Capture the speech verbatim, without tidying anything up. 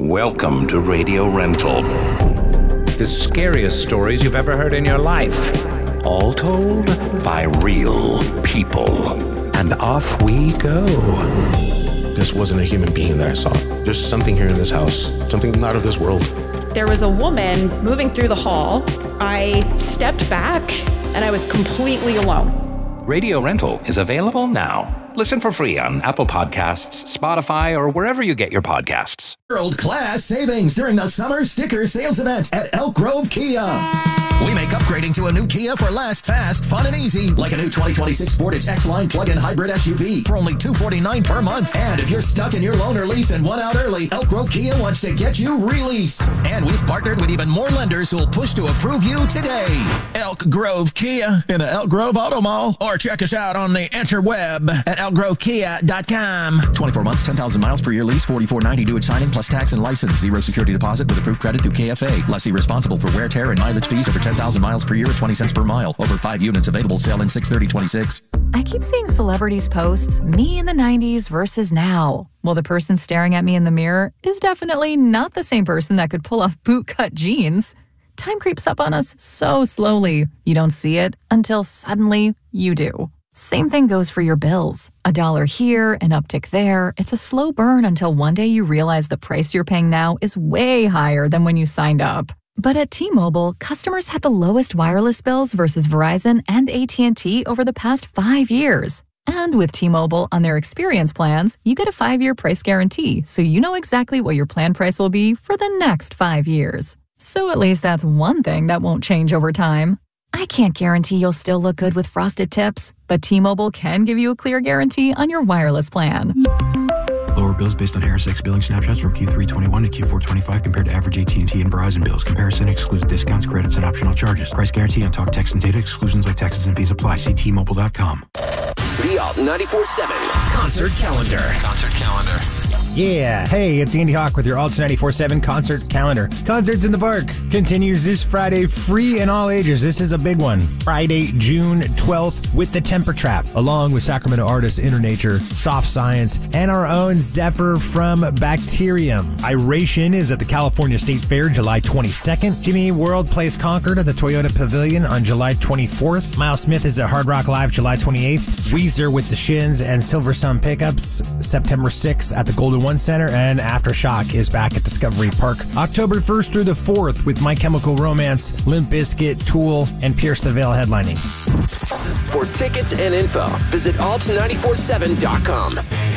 Welcome to Radio Rental. The scariest stories you've ever heard in your life. All told by real people. And off we go. This wasn't a human being that I saw. There's something here in this house. Something not of this world. There was a woman moving through the hall. I stepped back and I was completely alone. Radio Rental is available now. Listen for free on Apple Podcasts, Spotify, or wherever you get your podcasts. World-class savings during the summer sticker sales event at Elk Grove Kia. We make upgrading to a new Kia for last, fast, fun, and easy. Like a new twenty twenty-six Sportage X-Line plug-in hybrid S U V for only two hundred forty-nine dollars per month. And if you're stuck in your loan or lease and want out early, Elk Grove Kia wants to get you released. And we've partnered with even more lenders who'll push to approve you today. Elk Grove Kia in the Elk Grove Auto Mall. Or check us out on the interweb at elk grove kia dot com. twenty-four months, ten thousand miles per year lease, forty-four ninety due at signing plus tax and license. Zero security deposit with approved credit through K F A. Lessee responsible for wear, tear, and mileage fees over ten thousand miles per year at twenty cents per mile. Over five units available. Sale in six thirty twenty-six. I keep seeing celebrities post me in the nineties versus now. Well, the person staring at me in the mirror is definitely not the same person that could pull off bootcut jeans. Time creeps up on us so slowly. You don't see it until suddenly you do. Same thing goes for your bills. A dollar here, an uptick there. It's a slow burn until one day you realize the price you're paying now is way higher than when you signed up. But at T-Mobile, customers had the lowest wireless bills versus Verizon and A T and T over the past five years. And with T-Mobile on their experience plans, you get a five-year price guarantee, so you know exactly what your plan price will be for the next five years. So at least that's one thing that won't change over time. I can't guarantee you'll still look good with frosted tips, but T-Mobile can give you a clear guarantee on your wireless plan. Lower bills based on Harris X billing snapshots from Q three twenty-one to Q four twenty-five compared to average A T and T and Verizon bills. Comparison excludes discounts, credits, and optional charges. Price guarantee on talk, text, and data. Exclusions like taxes and fees apply. See T Mobile dot com. The Alt ninety-four seven Concert Calendar. Concert Calendar. Yeah, hey, it's Andy Hawk with your Alt ninety-four seven Concert Calendar. Concerts in the Park continues this Friday, free in all ages. This is a big one. Friday, June twelfth, with the Temper Trap, along with Sacramento artists Internature, Soft Science, and our own Zephyr from Bacterium. Iration is at the California State Fair July twenty-second. Jimmy World plays Concord at the Toyota Pavilion on July twenty-fourth. Miles Smith is at Hard Rock Live July twenty-eighth. Weezer with the Shins and Silver Sun Pickups September sixth at the Golden One Center, and Aftershock is back at Discovery Park October first through the fourth with My Chemical Romance, Limp Bizkit, Tool, and Pierce the Veil headlining. For tickets and info, visit alt nine four seven dot com.